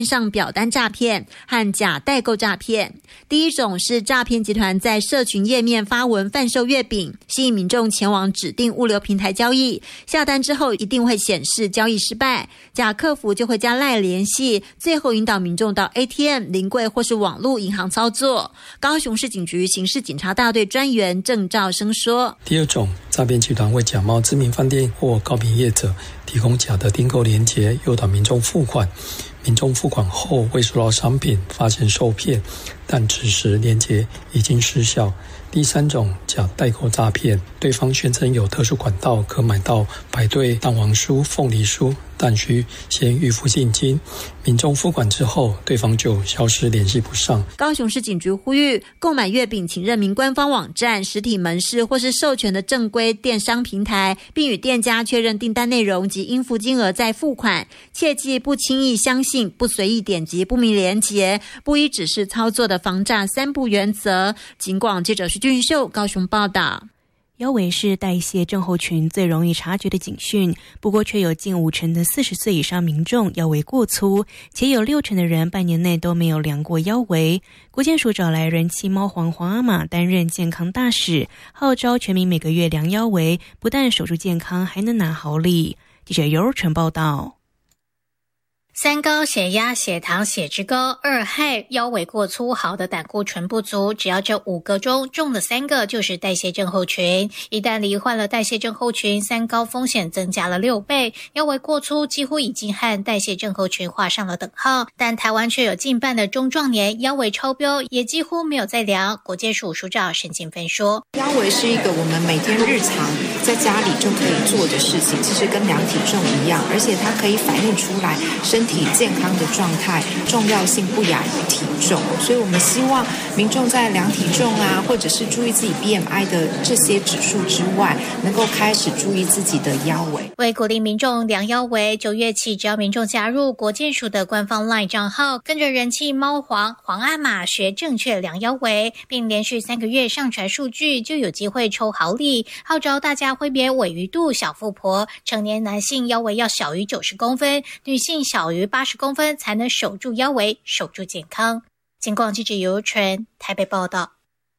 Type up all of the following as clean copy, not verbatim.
上表单诈骗和假代购诈骗。第一种是诈骗集团在社群页面发文贩售月饼，吸引民众前往指定物流平台交易，下单之后一定会显示交易失败，假客服就会加赖联系，最后引导民众到 ATM、临柜或是网络银行操作。高雄市警局刑事警察大队专员郑兆生说， 第二种诈骗集团会假冒知名饭店或糕饼业者，提供假的订购链接，诱导民众付款。民众付款后未收到商品，发现受骗，但此时链接已经失效。第三种假代购诈骗，对方宣称有特殊管道可买到排队蛋黄酥、凤梨酥，但需先预付现金，民众付款之后，对方就消失联系不上。 高雄市警局呼吁，购买月饼请认明官方网站、实体门市或是授权的正规电商平台，并与店家确认订单内容及应付金额再付款。切记不轻易相信、不随意点击不明连结、不依指示操作的防诈3不原则。警广记者徐俊秀高雄报道。 腰围是代谢症候群最容易察觉的警讯，不过却有近50%的40岁以上民众腰围过粗，且有60%的人半年内都没有量过腰围。国健署找来人气猫皇皇阿玛担任健康大使，号召全民每个月量腰围，不但守住健康，还能拿好礼。记者尤纯报道。 三高、血压、血糖、血脂高，二害腰围过粗，好的胆固醇不足，只要这5个中中了3个就是代谢症候群。一旦罹患了代谢症候群，三高风险增加了6倍，腰围过粗几乎已经和代谢症候群画上了等号。但台湾却有近半的中壮年腰围超标，也几乎没有在量。国健署署长沈静芬说， 腰围是一个我们每天日常在家里就可以做的事情，其实跟量体重一样，而且它可以反映出来身体健康的状态重要性不亚于体重，所以我们希望民众在量体重啊，或者是注意自己 BMI 的这些指数之外，能够开始注意自己的腰围。 为鼓励民众量腰围，9月起只要民众加入国健署的官方 LINE 账号，跟着人气猫皇阿玛学正确量腰围，并连续3个月上传数据，就有机会抽好礼。号召大家挥别尾鱼肚小富婆，成年男性腰围要小于90公分，女性小于80公分，才能守住腰围，守住健康。警广记者尤纯台北报道。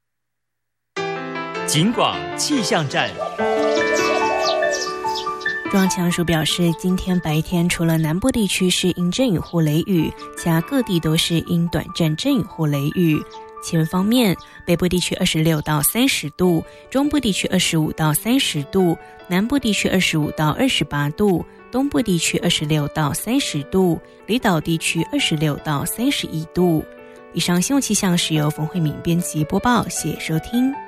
警广气象站。 中央气象署表示，今天白天除了南部地区是阴阵雨或雷雨，其他各地都是阴短暂阵雨或雷雨。气温方面，北部地区26到30度，中部地区25到30度，南部地区25到28度，东部地区26到30度，离岛地区26到31度。以上新闻气象是由冯慧敏编辑播报，谢谢收听。